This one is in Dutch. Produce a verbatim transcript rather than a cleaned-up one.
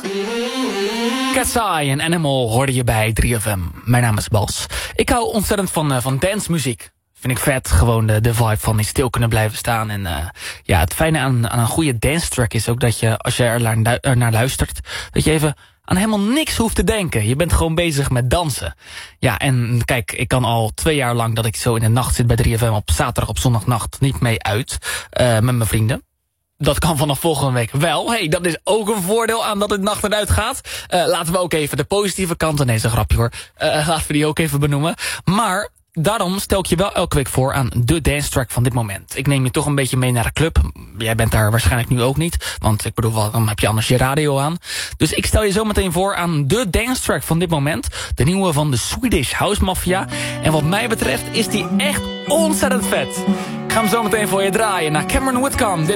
Cat's Eye en Animal hoorde je bij drie F M. Mijn naam is Bas. Ik hou ontzettend van, uh, van dancemuziek. Vind ik vet, gewoon de, de vibe van niet stil kunnen blijven staan. En uh, ja, het fijne aan, aan een goede dance track is ook dat je, als je er naar, er naar luistert, dat je even aan helemaal niks hoeft te denken. Je bent gewoon bezig met dansen. Ja, en kijk, ik kan al twee jaar lang dat ik zo in de nacht zit bij drie F M op zaterdag op zondagnacht niet mee uit uh, met mijn vrienden. Dat kan vanaf volgende week wel. Hey, dat is ook een voordeel aan dat het nacht eruit gaat. Uh, laten we ook even de positieve kanten... Nee, is een grapje hoor. Uh, laten we die ook even benoemen. Maar daarom stel ik je wel elke week voor aan de dance track van dit moment. Ik neem je toch een beetje mee naar de club. Jij bent daar waarschijnlijk nu ook niet. Want ik bedoel, waarom heb je anders je radio aan? Dus ik stel je zo meteen voor aan de dance track van dit moment. De nieuwe van de Swedish House Mafia. En wat mij betreft is die echt ontzettend vet. Ik ga hem zo meteen voor je draaien naar Cameron Whitcomb. Dit